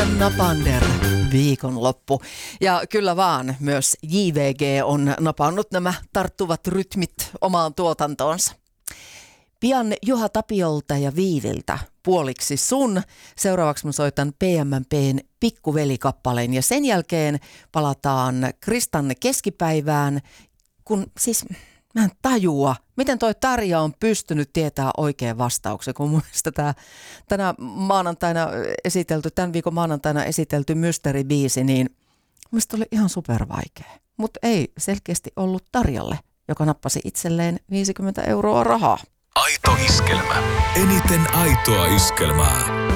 ja Napander viikonloppu. Ja kyllä vaan, myös JVG on napannut nämä tarttuvat rytmit omaan tuotantoonsa. Pian Juha Tapiolta ja Viiviltä puoliksi sun. Seuraavaksi mä soitan PMMP:n Pikkuveli-kappaleen ja sen jälkeen palataan Kristan keskipäivään, kun siis mä en tajua, miten toi Tarja on pystynyt tietää oikean vastauksen, kun mun mielestä tämän viikon maanantaina esitelty mystery-biisi, niin mun mielestä oli ihan supervaikea. Mutta ei selkeästi ollut Tarjalle, joka nappasi itselleen 50 € rahaa. Aito iskelmä. Eniten aitoa iskelmää.